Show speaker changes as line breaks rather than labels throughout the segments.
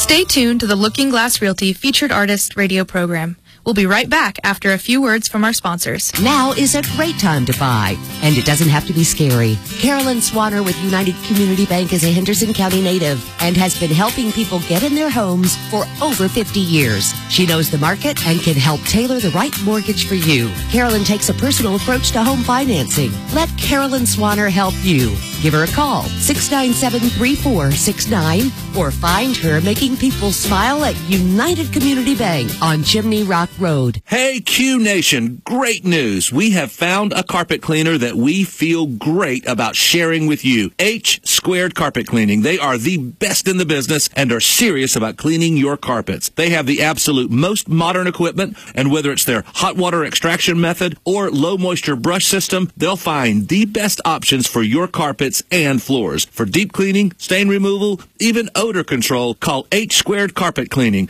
Stay tuned to the Looking Glass Realty Featured Artist radio program. We'll be right back after a few words from our sponsors.
Now is a great time to buy, and it doesn't have to be scary. Carolyn Swanner with United Community Bank is a Henderson County native and has been helping people get in their homes for over 50 years. She knows the market and can help tailor the right mortgage for you. Carolyn takes a personal approach to home financing. Let Carolyn Swanner help you. Give her a call, 697-3469, or find her making people smile at United Community Bank on Chimney Rock Road.
Hey, Q Nation, great news. We have found a carpet cleaner that we feel great about sharing with you. H Squared Carpet Cleaning. They are the best in the business and are serious about cleaning your carpets. They have the absolute most modern equipment, and whether it's their hot water extraction method or low moisture brush system, they'll find the best options for your carpets and floors. For deep cleaning, stain removal, even odor control, call H Squared Carpet Cleaning,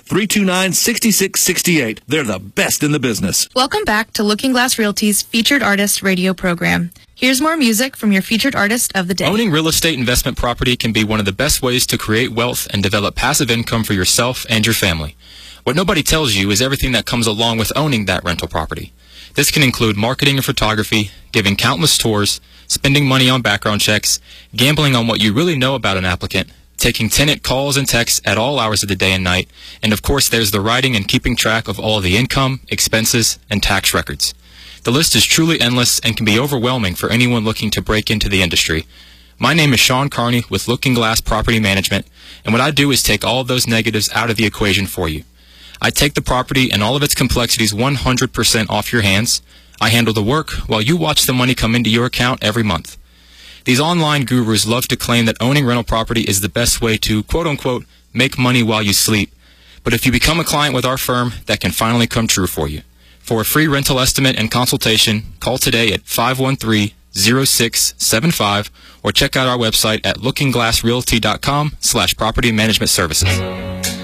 329-6668. They're the best in the business.
Welcome back to Looking Glass Realty's Featured Artist radio program. Here's more music from your featured artist of the day.
Owning real estate investment property can be one of the best ways to create wealth and develop passive income for yourself and your family. What nobody tells you is everything that comes along with owning that rental property. This can include marketing and photography, giving countless tours, spending money on background checks, gambling on what you really know about an applicant, taking tenant calls and texts at all hours of the day and night, and of course there's the writing and keeping track of all the income, expenses, and tax records. The list is truly endless and can be overwhelming for anyone looking to break into the industry. My name is Sean Carney with Looking Glass Property Management, and what I do is take all of those negatives out of the equation for you. I take the property and all of its complexities 100% off your hands. I handle the work while you watch the money come into your account every month. These online gurus love to claim that owning rental property is the best way to, quote-unquote, make money while you sleep. But if you become a client with our firm, that can finally come true for you. For a free rental estimate and consultation, call today at 513-0675 or check out our website at lookingglassrealty.com/property management services.